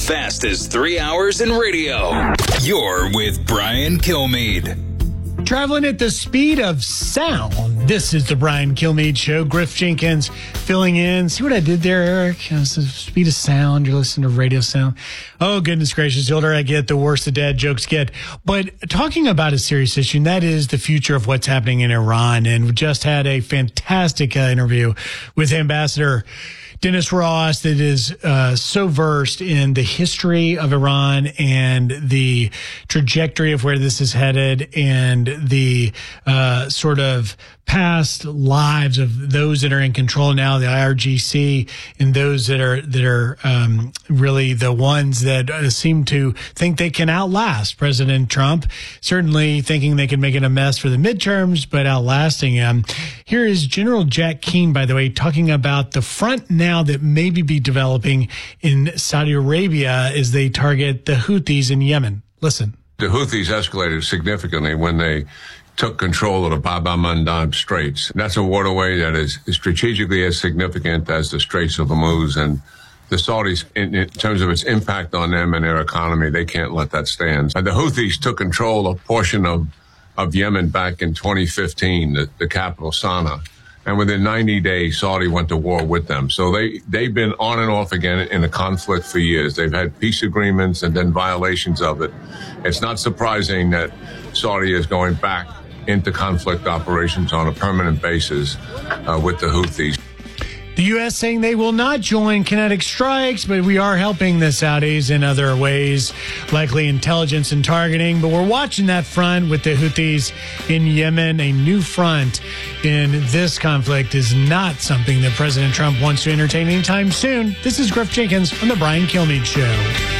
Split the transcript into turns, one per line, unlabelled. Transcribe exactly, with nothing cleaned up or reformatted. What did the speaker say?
fastest three hours in radio. You're with Brian Kilmeade.
Traveling at the speed of sound. This is the Brian Kilmeade Show. Griff Jenkins filling in. See what I did there, Eric? It's the speed of sound. You're listening to radio sound. Oh, goodness gracious. The older I get, the worse the dad jokes get. But talking about a serious issue, and that is the future of what's happening in Iran. And we just had a fantastic uh, interview with Ambassador Dennis Ross that is uh, so versed in the history of Iran and the trajectory of where this is headed and the uh, sort of past lives of those that are in control now, the I R G C, and those that are that are um, really the ones that uh, seem to think they can outlast President Trump, certainly thinking they can make it a mess for the midterms, but outlasting him. Here is General Jack Keane, by the way, talking about the front now that maybe be developing in Saudi Arabia as they target the Houthis in Yemen. Listen.
The Houthis escalated significantly when they took control of the Bab el-Mandab Straits. That's a waterway that is strategically as significant as the Straits of Hormuz, and the Saudis, in, in terms of its impact on them and their economy, they can't let that stand. And the Houthis took control of a portion of, of Yemen back in twenty fifteen, the, the capital Sana'a. And within ninety days, Saudi went to war with them. So they, they've been on and off again in a conflict for years. They've had peace agreements and then violations of it. It's not surprising that Saudi is going back into conflict operations on a permanent basis uh, with the Houthis.
The U S saying they will not join kinetic strikes, but we are helping the Saudis in other ways, likely intelligence and targeting. But we're watching that front with the Houthis in Yemen. A new front in this conflict is not something that President Trump wants to entertain anytime soon. This is Griff Jenkins on The Brian Kilmeade Show.